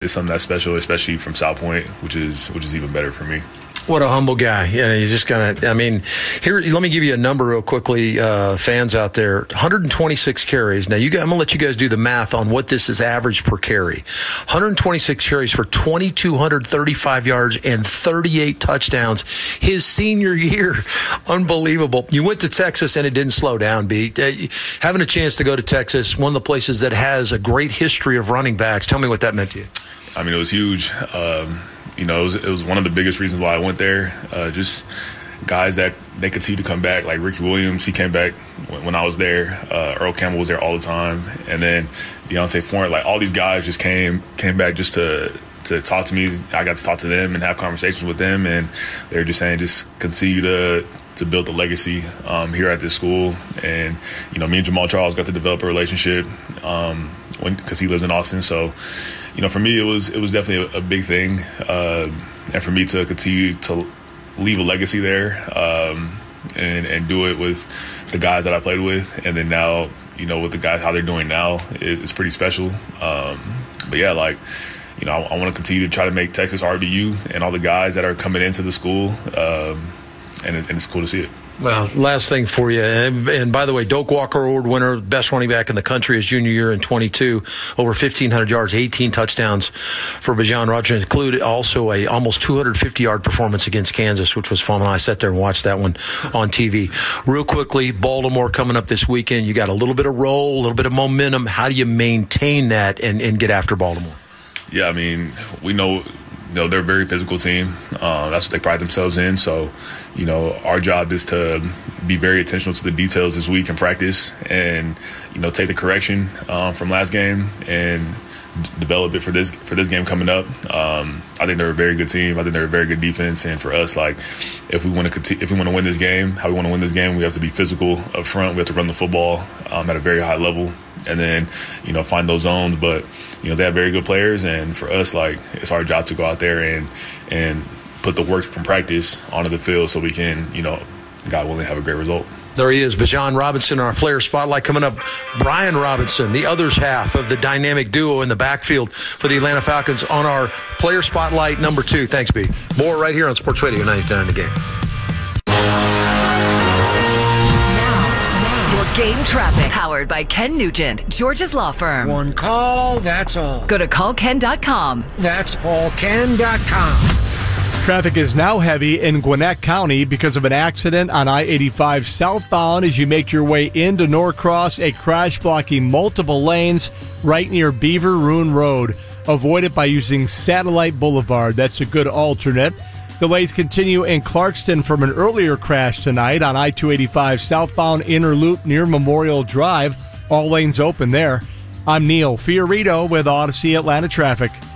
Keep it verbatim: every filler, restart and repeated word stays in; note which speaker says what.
Speaker 1: It's something that's special, especially from South Point, which is which is even better for me.
Speaker 2: What a humble guy. Yeah, he's just going to, I mean, here, let me give you a number real quickly, uh, fans out there. one hundred twenty-six carries. Now, you guys, I'm going to let you guys do the math on what this is average per carry. one hundred twenty-six carries for two thousand two hundred thirty-five yards and thirty-eight touchdowns. His senior year, unbelievable. You went to Texas and it didn't slow down, B. Uh, having a chance to go to Texas, one of the places that has a great history of running backs. Tell me what that meant to you.
Speaker 1: I mean, it was huge. Um, You know, it was, it was one of the biggest reasons why I went there. Uh, just guys that they continue to come back, like Ricky Williams. He came back when, when I was there. Uh, Earl Campbell was there all the time, and then Deontay Foreign. Like all these guys just came came back just to to talk to me. I got to talk to them and have conversations with them, and they were just saying, just continue to to build a legacy um, here at this school. And you know, me and Jamal Charles got to develop a relationship um, when because he lives in Austin, so. You know, for me, it was it was definitely a, a big thing, uh, and for me to continue to leave a legacy there um, and and do it with the guys that I played with, and then now, you know, with the guys how they're doing now is is pretty special. Um, but yeah, like, you know, I, I want to continue to try to make Texas R B U and all the guys that are coming into the school, um, and, and it's cool to see it.
Speaker 2: Well, last thing for you, and, and by the way, Doak Walker Award winner, best running back in the country his junior year in twenty-two, over fifteen hundred yards, eighteen touchdowns for Bijan Robinson, included also a almost two hundred fifty yard performance against Kansas, which was fun. I sat there and watched that one on T V. Real quickly, Baltimore coming up this weekend. You got a little bit of roll, a little bit of momentum. How do you maintain that and, and get after Baltimore?
Speaker 1: Yeah, I mean, we know. You know, they're a very physical team. Uh, that's what they pride themselves in. So, you know, our job is to be very attentional to the details this week in practice and, you know, take the correction um, from last game and d- develop it for this for this game coming up. Um, I think they're a very good team. I think they're a very good defense. And for us, like, if we want to continue, if we want to win this game, how we want to win this game, we have to be physical up front. We have to run the football um, at a very high level. And then, you know, find those zones. But, you know, they have very good players. And for us, like, it's our job to go out there and and put the work from practice onto the field so we can, you know, God willing, have a great result.
Speaker 2: There he is, Bijan Robinson, our player spotlight coming up. Brian Robinson, the other half of the dynamic duo in the backfield for the Atlanta Falcons on our player spotlight number two. Thanks, B. More right here on Sports Radio ninety-nine The Game.
Speaker 3: Game traffic powered by Ken Nugent, George's law firm.
Speaker 4: One call, that's all.
Speaker 3: Go to call ken dot com.
Speaker 4: That's all ken dot com.
Speaker 5: Traffic is now heavy in Gwinnett County because of an accident on I eighty-five southbound as you make your way into Norcross. A crash blocking multiple lanes right near Beaver Ruin Road. Avoid it by using Satellite Boulevard. That's a good alternate. Delays continue in Clarkston from an earlier crash tonight on I two eighty-five southbound inner loop near Memorial Drive. All lanes open there. I'm Neil Fiorito with Odyssey Atlanta Traffic.